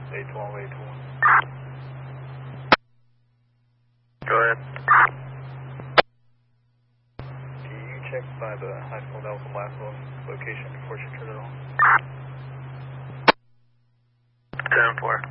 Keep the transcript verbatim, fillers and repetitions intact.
eight twelve, eight twelve. Go ahead. Can you check by the high school Nelson Laszlo location before she turned it on? ten four.